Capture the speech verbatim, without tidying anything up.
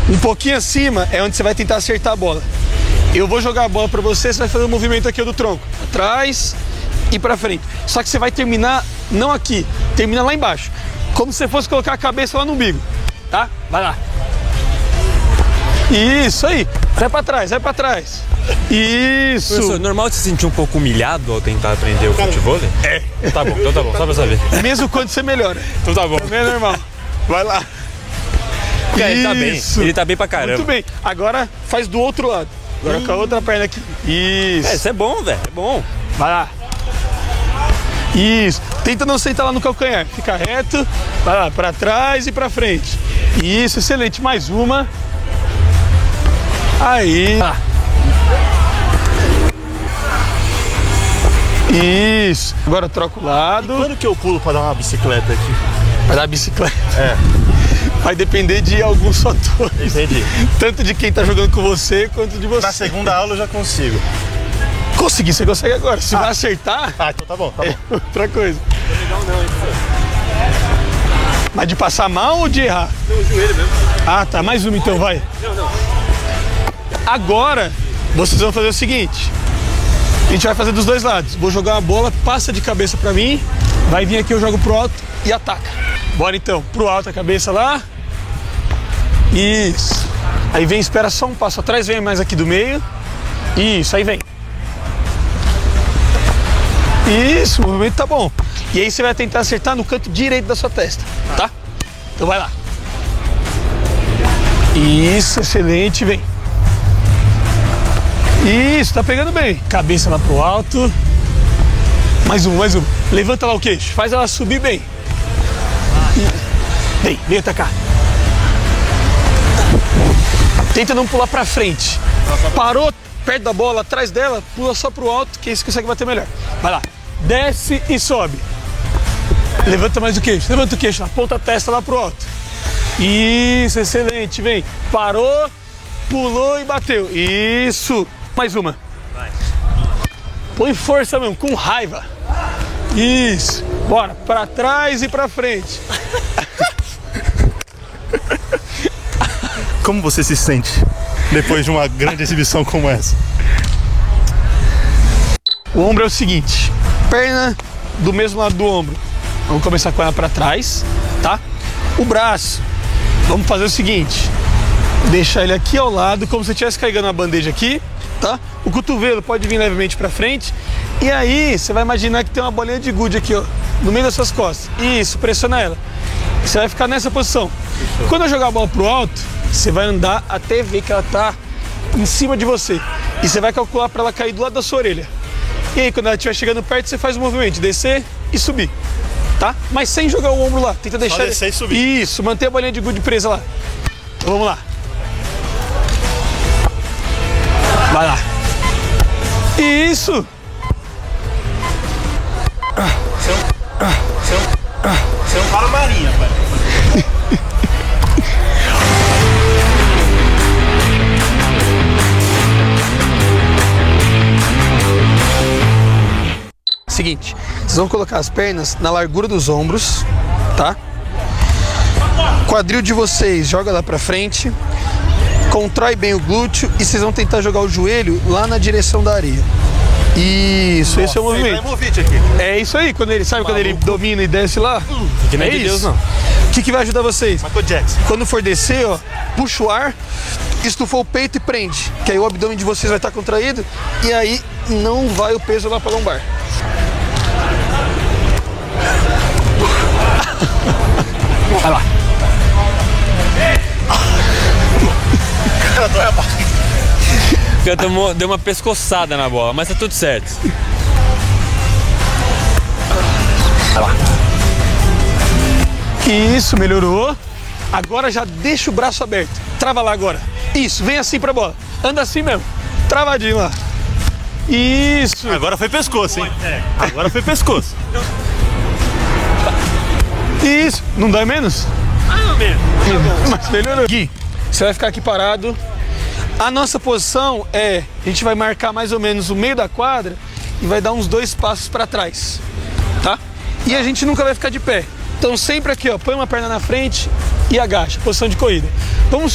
Um pouquinho acima é onde você vai tentar acertar a bola. Eu vou jogar a bola pra você, você vai fazer um movimento aqui do tronco. Atrás e pra frente. Só que você vai terminar, não aqui, termina lá embaixo. Como se você fosse colocar a cabeça lá no umbigo. Tá? Vai lá. Isso aí. Vai pra trás, vai pra trás. Isso. Professor, normal você se sentir um pouco humilhado ao tentar aprender o futebol? É. Tá bom, então tá bom, só pra saber. Mesmo quando você melhora. Então tá bom. Também é normal. Vai lá. Cara, ele tá bem. Ele tá bem pra caramba. Muito bem. Agora faz do outro lado. Agora hum. com a outra perna aqui. Isso. É, isso é bom, velho. É bom. Vai lá. Isso. Tenta não sentar lá no calcanhar. Fica reto. Vai lá, pra trás e pra frente. Isso, excelente. Mais uma. Aí. Ah. Isso. Agora troca o lado. E quando que eu pulo pra dar uma bicicleta aqui? Pra dar bicicleta? É. Vai depender de alguns fatores. Entendi. Tanto de quem tá jogando com você, quanto de você. Na segunda aula eu já consigo. Consegui, você consegue agora. Se ah. vai acertar... Ah, então tá bom, tá bom. É outra coisa. Não, não, não. Mas de passar mal ou de errar? Não, o joelho mesmo. Ah, tá. Mais uma então, vai. Não, não. Agora, vocês vão fazer o seguinte. A gente vai fazer dos dois lados. Vou jogar a bola, passa de cabeça pra mim. Vai vir aqui, eu jogo pro alto e ataca. Bora então, pro alto a cabeça lá. Isso. Aí vem, espera só um passo atrás, vem mais aqui do meio. Isso, aí vem. Isso, o movimento tá bom. E aí você vai tentar acertar no canto direito da sua testa, tá? Então vai lá. Isso, excelente, vem. Isso, tá pegando bem. Cabeça lá pro alto. Mais um, mais um. Levanta lá o queixo, faz ela subir bem. Vem, vem atacar. Tenta não pular pra frente. Parou perto da bola, atrás dela, pula só pro alto, que aí você consegue bater melhor. Vai lá. Desce e sobe. Levanta mais o queixo, levanta o queixo, aponta a testa lá pro alto. Isso, excelente, vem. Parou, pulou e bateu. Isso. Mais uma. Põe força mesmo, com raiva. Isso. Bora, pra trás e pra frente. Como você se sente depois de uma grande exibição como essa? O ombro é o seguinte, perna do mesmo lado do ombro. Vamos começar com ela pra trás, tá? O braço, vamos fazer o seguinte, deixar ele aqui ao lado, como se estivesse carregando uma bandeja aqui, tá? O cotovelo pode vir levemente pra frente. E aí, você vai imaginar que tem uma bolinha de gude aqui, ó, no meio das suas costas. Isso, pressiona ela. Você vai ficar nessa posição. Isso. Quando eu jogar a bola pro alto, você vai andar até ver que ela tá em cima de você. E você vai calcular para ela cair do lado da sua orelha. E aí, quando ela estiver chegando perto, você faz o movimento de descer e subir, tá? Mas sem jogar o ombro lá. Tenta deixar... Só descer e subir. Isso, manter a bolinha de gude presa lá. Então vamos lá. Vai lá. Isso. Você é um, você é um, você é um cara marinha, pai. Seguinte, vocês vão colocar as pernas na largura dos ombros, tá? Quadril de vocês joga lá pra frente, contrai bem o glúteo e vocês vão tentar jogar o joelho lá na direção da areia. Isso, esse é o movimento. Aqui. É isso aí, quando ele sabe quando ele domina e desce lá. Hum, que nem é de isso. Deus, não. O que, que vai ajudar vocês? Michael Jackson. Quando for descer, ó, puxa o ar, estufou o peito e prende. Que aí o abdômen de vocês vai estar contraído e aí não vai o peso lá pra lombar. Vai lá. Cara, dói a barriga. Eu tomou, deu uma pescoçada na bola, mas tá tudo certo. Vai lá. Isso, melhorou. Agora já deixa o braço aberto. Trava lá agora. Isso, vem assim pra bola. Anda assim mesmo. Travadinho lá. Isso. Agora foi pescoço, hein? Agora foi pescoço. Isso. Não dói menos? Mais ou menos. Mas melhorou. Gui, você vai ficar aqui parado. A nossa posição é, a gente vai marcar mais ou menos o meio da quadra e vai dar uns dois passos para trás, tá? E a gente nunca vai ficar de pé. Então sempre aqui, ó, põe uma perna na frente e agacha, posição de corrida. Vamos